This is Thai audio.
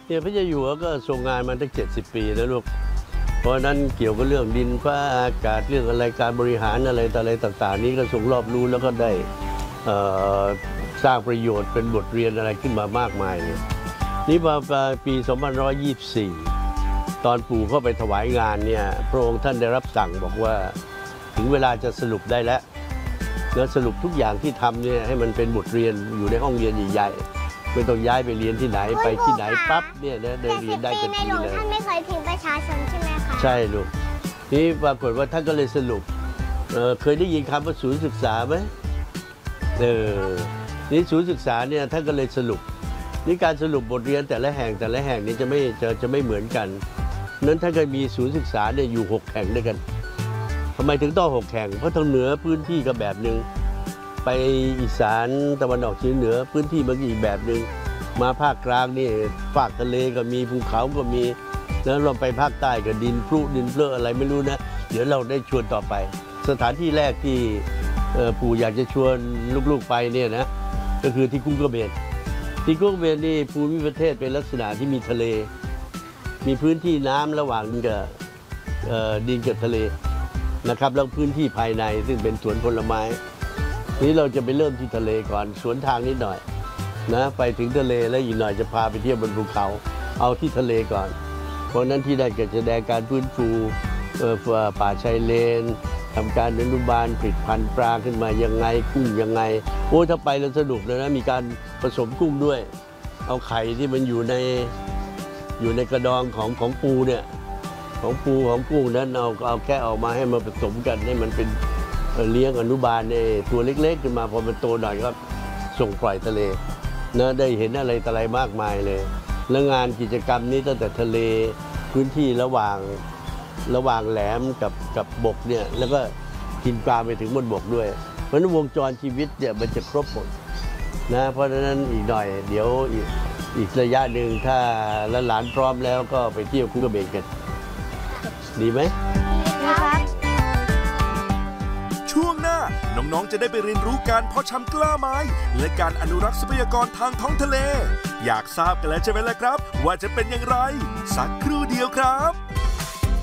เนี่ยพระเจ้าอยู่หัวก็ทรงงานมาตั้ง70 ปีนะลูกเพราะนั้นเกี่ยวกับเรื่องดินฟ้าอากาศเรื่องอะไรการบริหารอะไรต่างๆนี้ก็ทรงรอบรู้แล้วก็ได้สร้างประโยชน์เป็นบทเรียนอะไรขึ้นมามากมายเลยนี่มาปี2524ตอนปู่เข้าไปถวายงานเนี่ยพระองค์ท่านได้รับสั่งบอกว่าถึงเวลาจะสรุปได้แล้วสรุปทุกอย่างที่ทำเนี่ยให้มันเป็นบทเรียนอยู่ในห้องเรียนใหญ่ๆไม่ต้องย้ายไปเรียนที่ไหนไปที่ไหนปั๊บเนี่ยนะได้เรียนได้ทันทีเลยท่านไม่เคยทิ้งประชาชนใช่ไหมคะใช่ลูกนี่ปรากฏว่าท่านก็เลยสรุปเคยได้ยินคำว่าศูนย์ศึกษาไหมนี่ศูนย์ศึกษาเนี่ยท่านก็เลยสรุปนี่การสรุปบทเรียนแต่ละแห่งนี้จะไม่เหมือนกันนั้นท่านก็มีศูนย์ศึกษาเนี่ยอยู่6 แห่งด้วยกันทำไมถึงต้อง6 แห่งเพราะทางเหนือพื้นที่ก็แบบหนึ่งไปอีสานตะวันออกเฉียงเหนือพื้นที่มันก็อีกแบบหนึ่งมาภาคกลางนี่ภาคทะเลก็มีภูเขาก็มีแล้วเราไปภาคใต้ก็ดินพลุดินเพลอะอะไรไม่รู้นะเดี๋ยวเราได้ชวนต่อไปสถานที่แรกที่ปู่อยากจะชวนลูกๆไปเนี่ยนะก็คือที่กุ้งกระเบนที่กุ้งกระเบนนี่ภูมิประเทศเป็นลักษณะที่มีทะเลมีพื้นที่น้ำระหว่างดินกับทะเลนะครับแล้วพื้นที่ภายในซึ่งเป็นสวนผลไม้นี้เราจะไปเริ่มที่ทะเลก่อนสวนทางนิดหน่อยนะไปถึงทะเลแล้วอีกหน่อยจะพาไปเที่ยวบนภูเขาเอาที่ทะเลก่อนเพราะนั้นที่ได้จะแสดงการฟื้นฟูป่าชายเลนทำการอนุบาลผลิตพันธุ์ปลาขึ้นมายังไงกุ้งยังไงโอ้ถ้าไปแล้วสนุกเลยนะมีการผสมกุ้งด้วยเอาไข่ที่มันอยู่ในกระดองของปูเนี่ยของกุ้งนั้นเอาแค่ออกมาให้มันผสมกันให้มันเป็นเลี้ยงอนุบาลในตัวเล็กๆขึ้นมาพอมันโตหน่อยก็ส่งปล่อยทะเลนะได้เห็นอะไรมากมายเลยแล้วงานกิจกรรมนี้ตั้งแต่ทะเลพื้นที่ระหว่างแหลมกับบกเนี่ยแล้วก็กินปลาไปถึงบนบกด้วยเพราะนั้นวงจรชีวิตเนี่ยมันจะครบหมดนะเพราะฉะนั้นอีกหน่อยเดี๋ยวอีกระยะหนึ่งถ้าหลานพร้อมแล้วก็ไปเที่ยวกุ้งกระเบนกันดีไหมครับช่วงหน้าน้องๆจะได้ไปเรียนรู้การเพาะชำกล้าไม้และการอนุรักษ์ทรัพยากรทางท้องทะเลอยากทราบกันแล้วใช่ไหมล่ะครับว่าจะเป็นอย่างไรสักครู่เดียวครับ